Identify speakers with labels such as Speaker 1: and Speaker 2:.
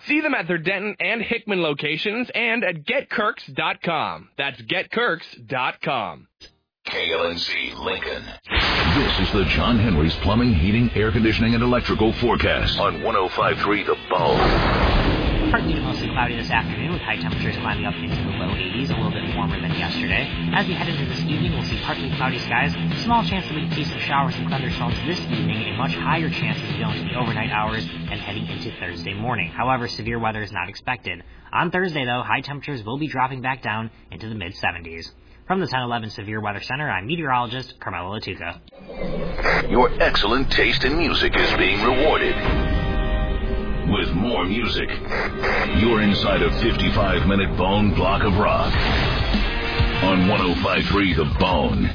Speaker 1: See them at their Denton and Hickman locations and at GetKirks.com. That's GetKirks.com.
Speaker 2: KLNC Lincoln. This is the John Henry's Plumbing, Heating, Air Conditioning, and Electrical forecast on 105.3 The Bone.
Speaker 3: Partly to mostly cloudy this afternoon with high temperatures climbing up into the low 80s, a little bit warmer than yesterday. As we head into this evening, we'll see partly cloudy skies, small chance that we can see some showers and thunderstorms this evening, a much higher chance as we go into the overnight hours and heading into Thursday morning. However, severe weather is not expected. On Thursday, though, high temperatures will be dropping back down into the mid-70s. From the 1011 Severe Weather Center, I'm meteorologist Carmelo Latuca.
Speaker 2: Your excellent taste in music is being rewarded with more music. You're inside a 55-minute Bone block of rock on 105.3 The Bone.